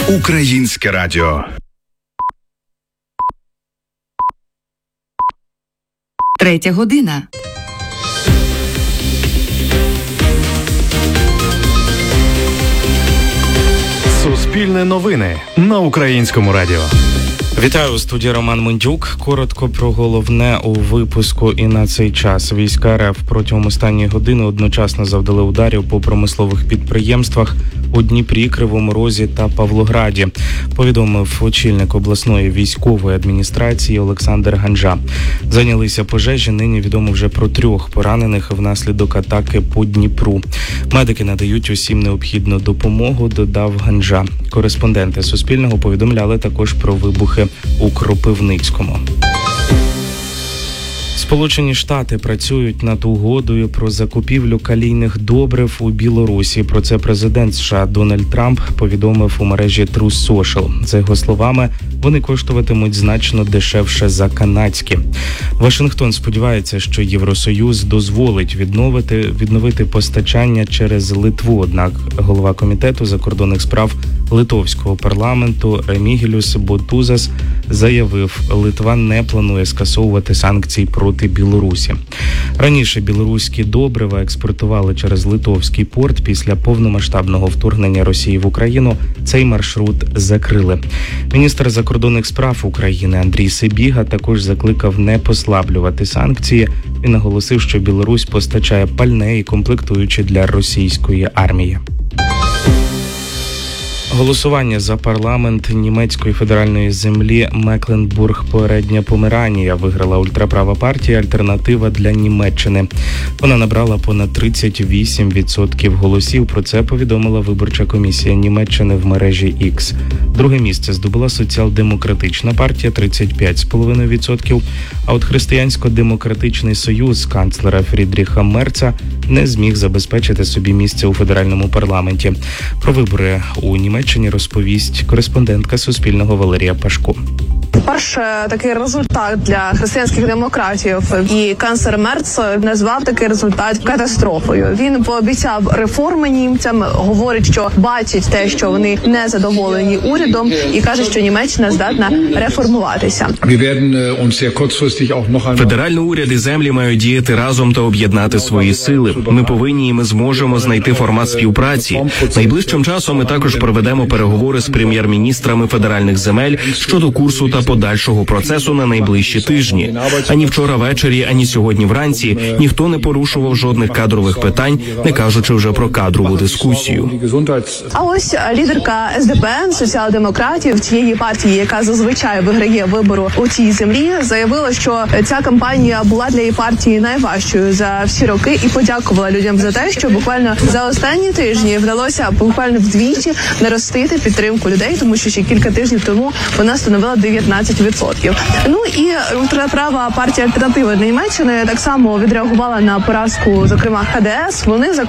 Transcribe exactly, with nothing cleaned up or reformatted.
Українське радіо. Третя година. Суспільне новини на Українському радіо. Вітаю, у студії Роман Мендюк. Коротко про головне у випуску і на цей час. Війська РФ протягом останньої години одночасно завдали ударів по промислових підприємствах у Дніпрі, Кривому Розі та Павлограді, повідомив очільник обласної військової адміністрації Олександр Ганжа. Зайнялися пожежі, нині відомо вже про трьох поранених внаслідок атаки по Дніпру. Медики надають усім необхідну допомогу, додав Ганжа. Кореспонденти Суспільного повідомляли також про вибухи у Кропивницькому. Сполучені Штати працюють над угодою про закупівлю калійних добрив у Білорусі. Про це президент США Дональд Трамп повідомив у мережі Truth Social. За його словами, вони коштуватимуть значно дешевше за канадські. Вашингтон сподівається, що Євросоюз дозволить відновити, відновити постачання через Литву. Однак голова комітету закордонних справ литовського парламенту Ремігіліус Ботузас заявив, Литва не планує скасовувати санкції проти Білорусі. Раніше білоруські добрива експортували через литовський порт. Після повномасштабного вторгнення Росії в Україну цей маршрут закрили. Міністр закордонних справ України Андрій Сибіга також закликав не послаблювати санкції. Він наголосив, що Білорусь постачає пальне і комплектуючі для російської армії. Голосування за парламент німецької федеральної землі Мекленбург-Передня Померанія виграла ультраправа партія «Альтернатива для Німеччини». Вона набрала понад тридцять вісім відсотків голосів. Про це повідомила виборча комісія Німеччини в мережі X. Друге місце здобула соціал-демократична партія – тридцять п'ять цілих п'ять десятих відсотка, а от Християнсько-демократичний союз канцлера Фрідріха Мерца не зміг забезпечити собі місце у федеральному парламенті. Про вибори у Німеччині розповість кореспондентка Суспільного Валерія Пашко. Перше, такий результат для християнських демократів, і канцлер Мерц назвав такий результат катастрофою. Він пообіцяв реформи німцям, говорить, що бачить те, що вони не задоволені урядом, і каже, що Німеччина здатна реформуватися. Федеральний уряд і землі мають діяти разом та об'єднати свої сили. Ми повинні і ми зможемо знайти формат співпраці. Найближчим часом ми також проведемо переговори з прем'єр-міністрами федеральних земель щодо курсу та подальшого процесу на найближчі тижні. Ані вчора ввечері, ані сьогодні вранці ніхто не порушував жодних кадрових питань, не кажучи вже про кадрову дискусію. А ось лідерка ес де пе ен, соціал-демократів, тієї партії, яка зазвичай виграє вибору у цій землі, заявила, що ця кампанія була для її партії найважчою за всі роки і подякувала людям за те, що буквально за останні тижні вдалося буквально вдвічі наростити підтримку людей, тому що ще кілька тижнів тому вона становила дев'ятнадцять відсотків. Ну і ультраправа партія «Альтернатива для Німеччини» так само відреагувала на поразку, зокрема, ха де ес. Вони